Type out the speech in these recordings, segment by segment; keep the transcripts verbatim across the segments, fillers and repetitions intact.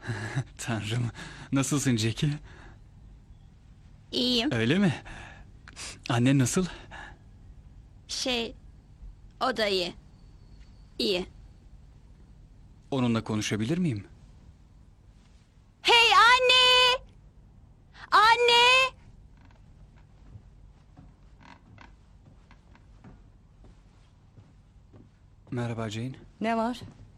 Tanrım. Nasılsın Jackie? İyiyim. Öyle mi? Annen nasıl? Şey, o da iyi. İyi. Onunla konuşabilir miyim? Hey anne! Anne! Merhaba Jane. Ne var?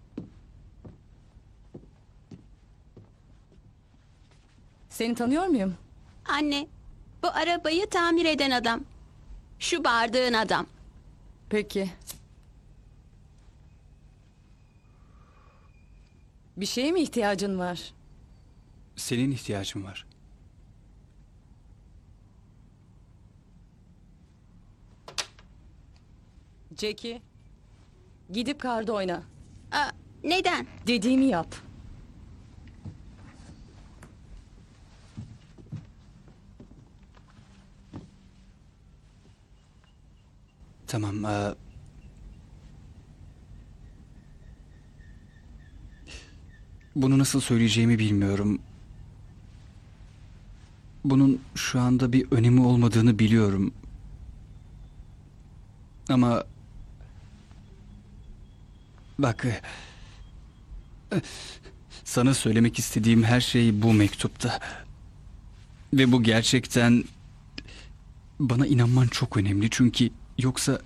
Seni tanıyor muyum? Anne, bu arabayı tamir eden adam. Şu bardağın adam. Peki. Bir şeye mi ihtiyacın var? Senin ihtiyacın var. Jackie. Gidip karda oyna. Aa, neden? Dediğimi yap. Tamam. eee, Bunu nasıl söyleyeceğimi bilmiyorum. Bunun şu anda bir önemi olmadığını biliyorum. Ama bak, e, sana söylemek istediğim her şey bu mektupta. Ve bu gerçekten bana inanman çok önemli, çünkü yoksa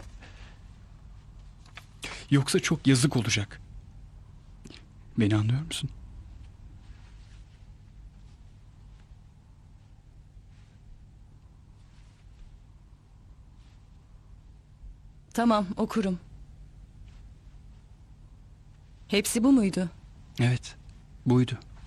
yoksa çok yazık olacak. Beni anlıyor musun? Tamam, okurum. Hepsi bu muydu? Evet, buydu.